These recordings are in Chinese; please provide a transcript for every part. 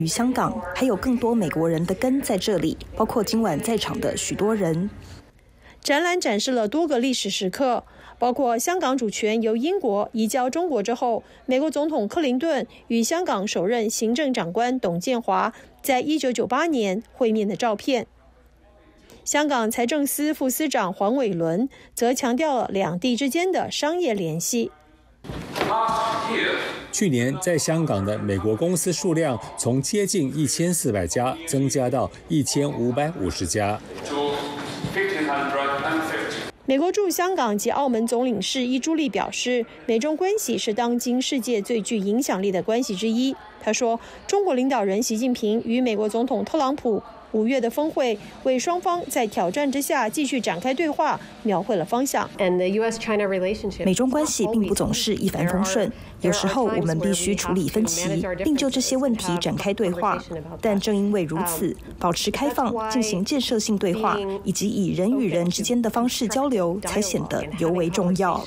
与香港还有更多美国人的根在这里，包括今晚在场的许多人。 展览展示了多个历史时刻，包括香港主权由英国移交中国之后，美国总统克林顿与香港首任行政长官董建华在1998年会面的照片。香港财政司副司长黄伟伦则强调了两地之间的商业联系。 去年在香港的美国公司数量从接近1400家增加到1550家。 美国驻香港及澳门总领事伊朱莉表示，美中关系是当今世界最具影响力的关系之一。他说，中国领导人习近平与美国总统特朗普5月的峰会为双方在挑战之下继续展开对话描绘了方向。 美中关系并不总是一帆风顺，有时候我们必须处理分歧，并就这些问题展开对话。但正因为如此，保持开放、进行建设性对话，以及以人与人之间的方式交流，才显得尤为重要。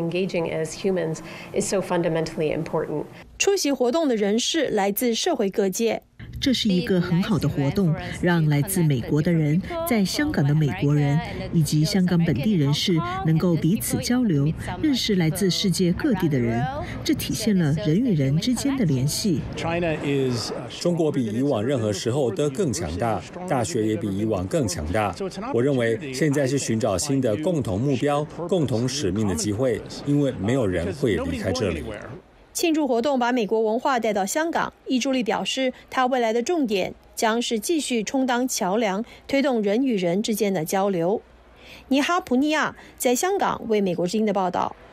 出席活动的人士来自社会各界。 这是一个很好的活动，让来自美国的人、在香港的美国人以及香港本地人士能够彼此交流，认识来自世界各地的人。这体现了人与人之间的联系。 中国比以往任何时候都更强大，大学也比以往更强大。我认为现在是寻找新的共同目标、共同使命的机会，因为没有人会离开这里。 庆祝活动把美国文化带到香港，伊朱莉表示，她未来的重点将是继续充当桥梁，推动人与人之间的交流。尼哈普尼亚在香港为美国之音的报道。